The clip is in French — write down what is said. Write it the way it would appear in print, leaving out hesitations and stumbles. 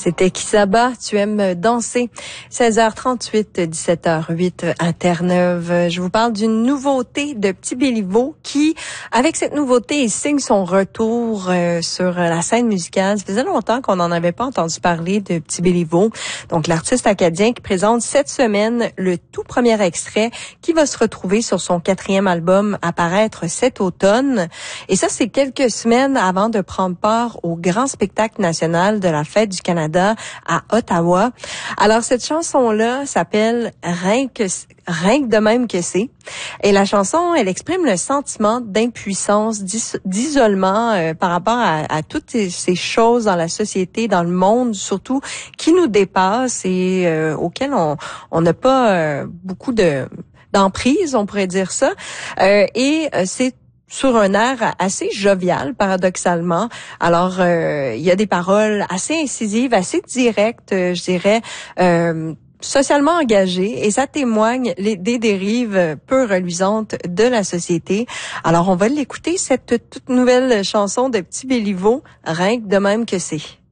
C'était Kisaba, tu aimes danser. 16h38, 17h08 à Terre-Neuve. Je vous parle d'une nouveauté de Petit Béliveau qui, avec cette nouveauté, il signe son retour sur la scène musicale. Ça faisait longtemps qu'on n'en avait pas entendu parler de Petit Béliveau. Donc, l'artiste acadien qui présente cette semaine le tout premier extrait qui va se retrouver sur son 4e album à paraître cet automne. Et ça, c'est quelques semaines avant de prendre part au grand spectacle national de la Fête du Canada à Ottawa. Alors, cette chanson-là s'appelle Rien que de même que c'est. Et la chanson, elle exprime le sentiment d'impuissance, d'isolement par rapport à toutes ces choses dans la société, dans le monde, surtout, qui nous dépassent et auxquelles on n'a pas beaucoup d'emprise, on pourrait dire ça. Et c'est sur un air assez jovial, paradoxalement. Alors, il y a des paroles assez incisives, assez directes, je dirais, socialement engagées, et ça témoigne des dérives peu reluisantes de la société. Alors, on va l'écouter, cette toute nouvelle chanson de Petit Béliveau, Rien que de même que c'est.